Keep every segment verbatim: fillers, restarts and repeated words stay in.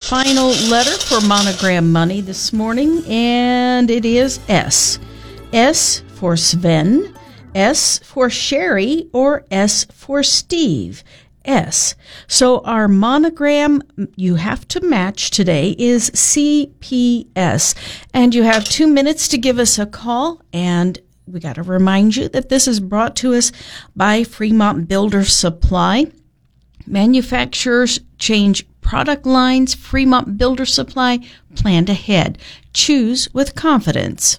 final letter for Monogram Money this morning, and it is S. S for Sven, S for Sherry, or S for Steve. S. So our monogram you have to match today is C P S, and you have two minutes to give us a call. And we got to remind you that this is brought to us by Fremont Builder Supply. Manufacturers change product lines. Fremont Builder Supply, planned ahead. Choose with confidence.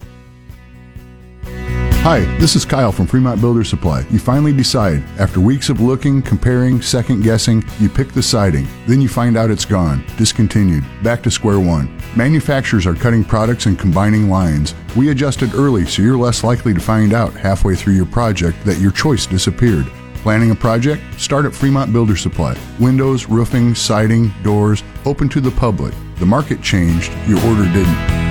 Hi, this is Kyle from Fremont Builder Supply. You finally decide. After weeks of looking, comparing, second-guessing, you pick the siding. Then you find out it's gone, discontinued, back to square one. Manufacturers are cutting products and combining lines. We adjusted early so you're less likely to find out halfway through your project that your choice disappeared. Planning a project? Start at Fremont Builder Supply. Windows, roofing, siding, doors, open to the public. The market changed, your order didn't.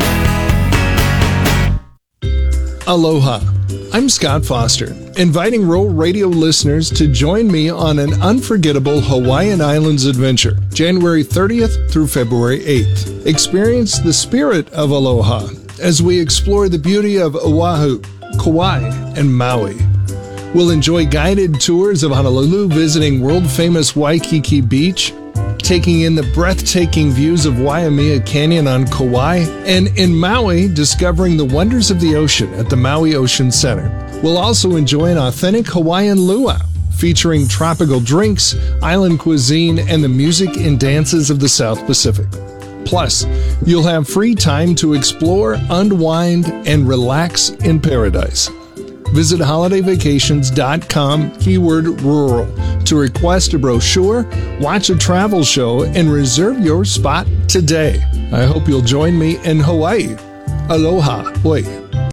Aloha. I'm Scott Foster, inviting Rural Radio listeners to join me on an unforgettable Hawaiian Islands adventure, January thirtieth through February eighth. Experience the spirit of aloha as we explore the beauty of Oahu, Kauai, and Maui. We'll enjoy guided tours of Honolulu, visiting world-famous Waikiki Beach, taking in the breathtaking views of Waimea Canyon on Kauai, and in Maui, discovering the wonders of the ocean at the Maui Ocean Center. We'll also enjoy an authentic Hawaiian luau, featuring tropical drinks, island cuisine, and the music and dances of the South Pacific. Plus, you'll have free time to explore, unwind, and relax in paradise. Visit holiday vacations dot com, keyword rural, to request a brochure, watch a travel show, and reserve your spot today. I hope you'll join me in Hawaii. Aloha. Oi.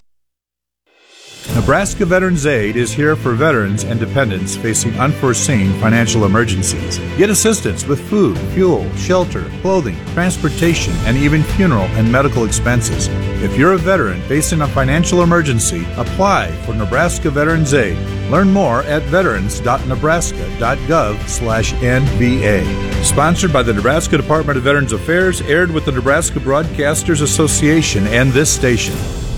Nebraska Veterans Aid is here for veterans and dependents facing unforeseen financial emergencies. Get assistance with food, fuel, shelter, clothing, transportation, and even funeral and medical expenses. If you're a veteran facing a financial emergency, apply for Nebraska Veterans Aid. Learn more at veterans dot nebraska dot gov slash N V A. Sponsored by the Nebraska Department of Veterans Affairs, aired with the Nebraska Broadcasters Association and this station.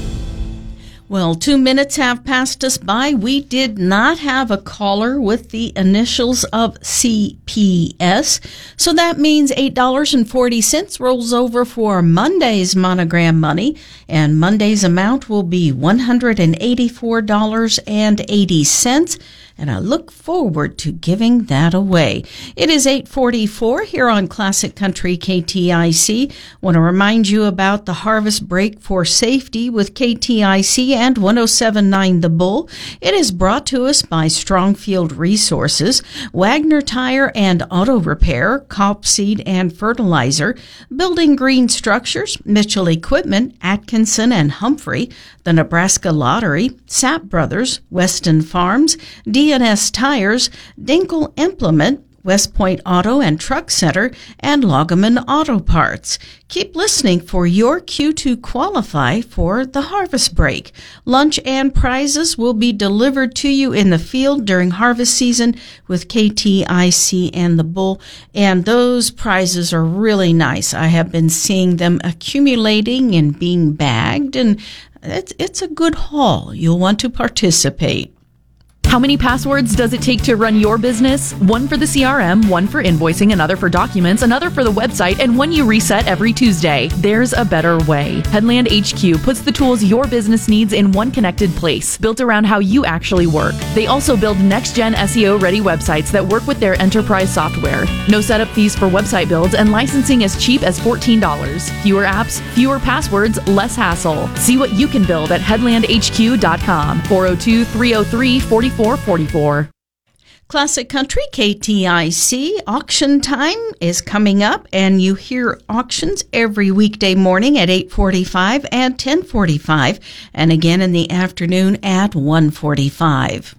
Well, two minutes have passed us by. We did not have a caller with the initials of C P S, so that means eight dollars and forty cents rolls over for Monday's Monogram Money, and Monday's amount will be one hundred eighty-four dollars and eighty cents. And I look forward to giving that away. It is eight forty-four here on Classic Country K T I C. Want to remind you about the harvest break for safety with K T I C and one oh seven point nine The Bull. It is brought to us by Strongfield Resources, Wagner Tire and Auto Repair, Copp Seed and Fertilizer, Building Green Structures, Mitchell Equipment, Atkinson and Humphrey, the Nebraska Lottery, Sapp Brothers, Weston Farms, D N S Tires, Dinkle Implement, West Point Auto and Truck Center, and Loggeman Auto Parts. Keep listening for your cue to qualify for the harvest break. Lunch and prizes will be delivered to you in the field during harvest season with K T I C and the Bull, and those prizes are really nice. I have been seeing them accumulating and being bagged, and it's, it's a good haul. You'll want to participate. How many passwords does it take to run your business? One for the C R M, one for invoicing, another for documents, another for the website, and one you reset every Tuesday. There's a better way. Headland H Q puts the tools your business needs in one connected place, built around how you actually work. They also build next-gen S E O-ready websites that work with their enterprise software. No setup fees for website builds, and licensing as cheap as fourteen dollars. Fewer apps, fewer passwords, less hassle. See what you can build at headland h q dot com. four oh two, three oh three, four four four four. Classic Country K T I C auction time is coming up, and you hear auctions every weekday morning at eight forty-five and ten forty-five, and again in the afternoon at one forty-five.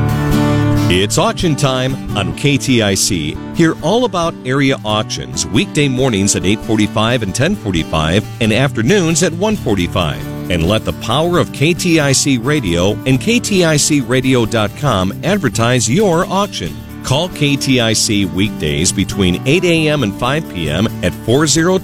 It's auction time on K T I C. Hear all about area auctions weekday mornings at eight forty-five and ten forty-five, and afternoons at one forty-five. And let the power of K T I C Radio and K T I C radio dot com advertise your auction. Call K T I C weekdays between eight a.m. and five p.m. at four oh